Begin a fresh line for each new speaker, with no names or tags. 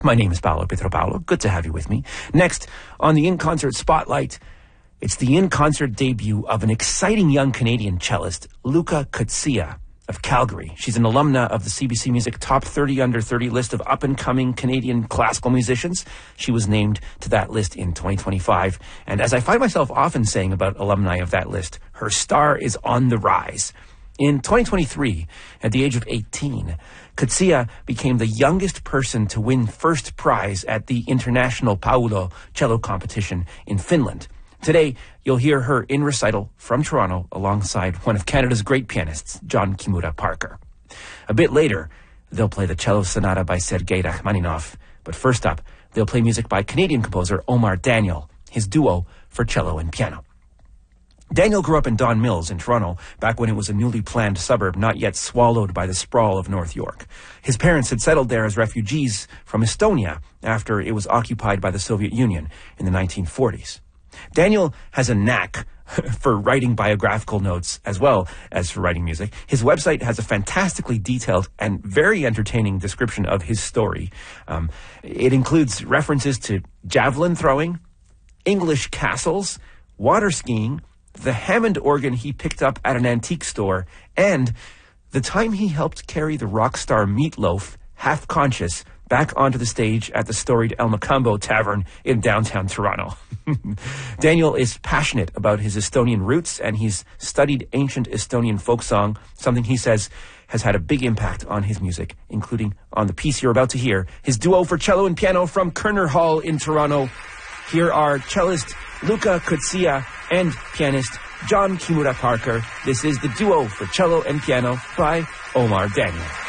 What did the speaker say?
My name is Paolo Pietropaulo. Good to have you with me. Next, on the In-Concert Spotlight, it's the in-concert debut of an exciting young Canadian cellist, Luca Coetzee of Calgary. She's an alumna of the CBC Music Top 30 Under 30 list of up-and-coming Canadian classical musicians. She was named to that list in 2025. And as I find myself often saying about alumni of that list, her star is on the rise. In 2023, at the age of 18, Coetzee became the youngest person to win first prize at the International Paolo Cello Competition in Finland. Today, you'll hear her in recital from Toronto alongside one of Canada's great pianists, John Kimura Parker. A bit later, they'll play the Cello Sonata by Sergei Rachmaninoff. But first up, they'll play music by Canadian composer Omar Daniel, his duo for cello and piano. Daniel grew up in Don Mills in Toronto back when it was a newly planned suburb not yet swallowed by the sprawl of North York. His parents had settled there as refugees from Estonia after it was occupied by the Soviet Union in the 1940s. Daniel has a knack for writing biographical notes as well as for writing music. His website has a fantastically detailed and very entertaining description of his story. It includes references to javelin throwing, English castles, water skiing, the Hammond organ he picked up at an antique store, and the time he helped carry the rock star Meatloaf, half conscious, back onto the stage at the storied El Macambo Tavern in downtown Toronto. Daniel is passionate about his Estonian roots, and he's studied ancient Estonian folk song, something he says has had a big impact on his music, including on the piece you're about to hear, his duo for cello and piano from Kerner Hall in Toronto. Here are cellist Luca Coetzee and pianist John Kimura Parker. This is the duo for cello and piano by Omar Daniel.